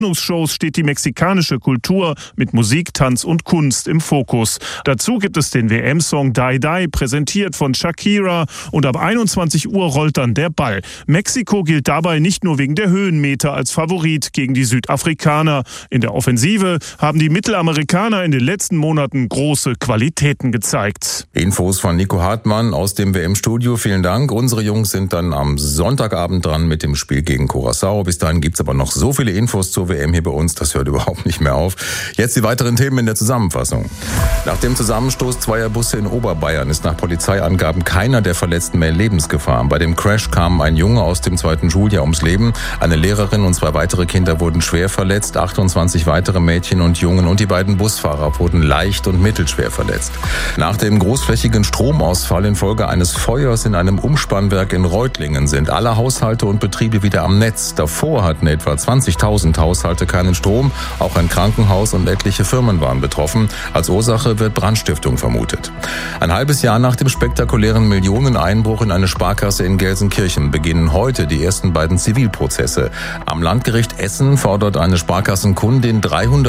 Eröffnungsshows steht die mexikanische Kultur mit Musik, Tanz und Kunst im Fokus. Dazu gibt es den WM-Song Die Die, präsentiert von Shakira, und ab 21 Uhr rollt dann der Ball. Mexiko gilt dabei nicht nur wegen der Höhenmeter als Favorit gegen die Südafrikaner. In der Offensive haben die Mittelamerikaner in den letzten Monaten große Qualitäten gezeigt. Infos von Nico Hartmann aus dem WM-Studio. Vielen Dank. Unsere Jungs sind dann am Sonntagabend dran mit dem Spiel gegen Curaçao. Bis dahin gibt's aber noch so viele Infos zur WM hier bei uns, das hört überhaupt nicht mehr auf. Jetzt die weiteren Themen in der Zusammenfassung. Nach dem Zusammenstoß zweier Busse in Oberbayern ist nach Polizeiangaben keiner der Verletzten mehr in Lebensgefahr. Bei dem Crash kam ein Junge aus dem 2. Schuljahr ums Leben. Eine Lehrerin und 2 weitere Kinder wurden schwer verletzt. 28 weitere Mädchen und Jungen und die beiden Busfahrer wurden leicht und mittelschwer verletzt. Nach dem großflächigen Stromausfall infolge eines Feuers in einem Umspannwerk in Reutlingen sind alle Haushalte und Betriebe wieder am Netz. Davor hatten etwa 20.000 Haushalte keinen Strom. Auch ein Krankenhaus und etliche Firmen waren betroffen. Als Ursache wird Brandstiftung vermutet. Ein halbes Jahr nach dem spektakulären Millioneneinbruch in eine Sparkasse in Gelsenkirchen beginnen heute die ersten beiden Zivilprozesse. Am Landgericht Essen fordert eine Sparkassenkundin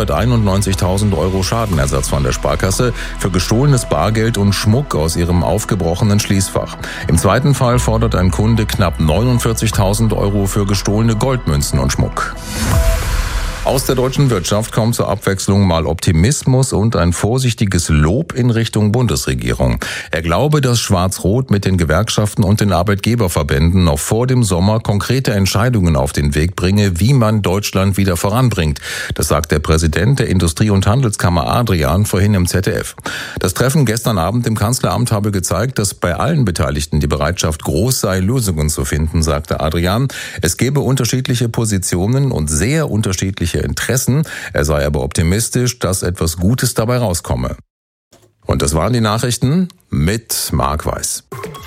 391.000 € Schadenersatz von der Sparkasse für gestohlenes Bargeld und Schmuck aus ihrem aufgebrochenen Schließfach. Im zweiten Fall fordert ein Kunde knapp 49.000 € für gestohlene Goldmünzen und Schmuck. Aus der deutschen Wirtschaft kommt zur Abwechslung mal Optimismus und ein vorsichtiges Lob in Richtung Bundesregierung. Er glaube, dass Schwarz-Rot mit den Gewerkschaften und den Arbeitgeberverbänden noch vor dem Sommer konkrete Entscheidungen auf den Weg bringe, wie man Deutschland wieder voranbringt. Das sagt der Präsident der Industrie- und Handelskammer Adrian vorhin im ZDF. Das Treffen gestern Abend im Kanzleramt habe gezeigt, dass bei allen Beteiligten die Bereitschaft groß sei, Lösungen zu finden, sagte Adrian. Es gebe unterschiedliche Positionen und sehr unterschiedliche Interessen. Er sei aber optimistisch, dass etwas Gutes dabei rauskomme. Und das waren die Nachrichten mit Marc Weiß.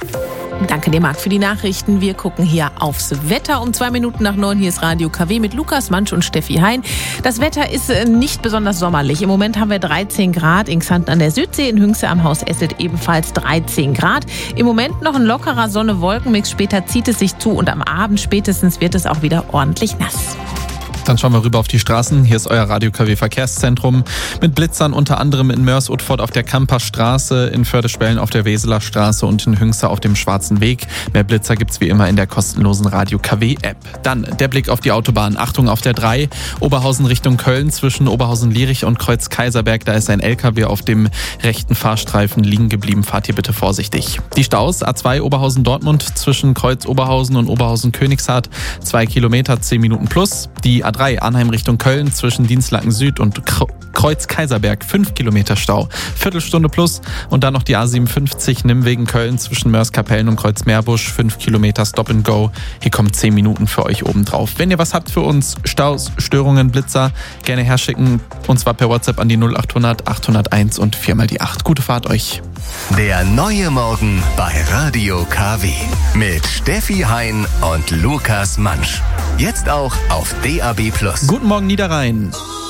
Danke dir, Marc, für die Nachrichten. Wir gucken hier aufs Wetter. Um 2 Minuten nach 9 hier ist Radio KW mit Lukas Mansch und Steffi Hein. Das Wetter ist nicht besonders sommerlich. Im Moment haben wir 13 Grad in Xanten an der Südsee, in Hünxe am Haus Esselt ebenfalls 13 Grad. Im Moment noch ein lockerer Sonne-Wolkenmix. Später zieht es sich zu und am Abend spätestens wird es auch wieder ordentlich nass. Dann schauen wir rüber auf die Straßen. Hier ist euer Radio KW Verkehrszentrum mit Blitzern unter anderem in Mörs-Utford auf der Kamperstraße, in Fördeschwellen auf der Weseler Straße und in Hünxe auf dem Schwarzen Weg. Mehr Blitzer gibt's wie immer in der kostenlosen Radio KW App. Dann der Blick auf die Autobahn. Achtung auf der 3, Oberhausen Richtung Köln zwischen Oberhausen-Lierich und Kreuz-Kaiserberg. Da ist ein LKW auf dem rechten Fahrstreifen liegen geblieben. Fahrt hier bitte vorsichtig. Die Staus A2 Oberhausen-Dortmund zwischen Kreuz-Oberhausen und Oberhausen-Königshardt 2 Kilometer, 10 Minuten plus. Die A3 Arnheim Richtung Köln zwischen Dinslaken Süd und Kreuz-Kaiserberg 5 Kilometer Stau, Viertelstunde plus. Und dann noch die A57 Nimwegen Köln zwischen Mörs-Kapellen und Kreuz-Meerbusch 5 Kilometer Stop and Go. Hier kommen 10 Minuten für euch obendrauf. Wenn ihr was habt für uns, Staus, Störungen, Blitzer, gerne herschicken. Und zwar per WhatsApp an die 0800 801 und 4 die 8. Gute Fahrt euch. Der neue Morgen bei Radio KW mit Steffi Hein und Lukas Mansch. Jetzt auch auf DAB+. Guten Morgen Niederrhein.